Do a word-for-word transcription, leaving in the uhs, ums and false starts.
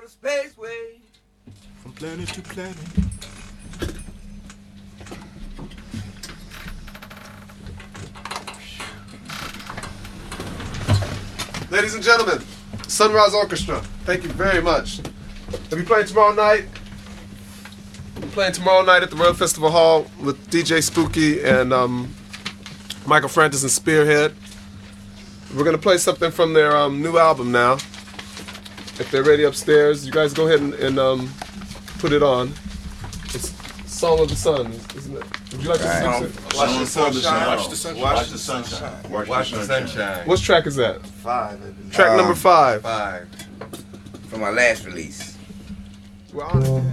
spaceway. From planet to planet. Ladies and gentlemen, Sunrise Orchestra, thank you very much. They'll be playing tomorrow night. We'll be playing tomorrow night at the Royal Festival Hall with D J Spooky and um, Michael Frantis and Spearhead. We're going to play something from their um, new album now. If they're ready upstairs, you guys go ahead and, and um, put it on. It's Song of the Sun, isn't it? Would you like Right. to introduce it? Watch the sunshine. Watch the sunshine. Watch the sunshine. Watch Watch the the sunshine. sunshine. What track is that? Five. Track Um, number five. Five. From my last release. We're on it.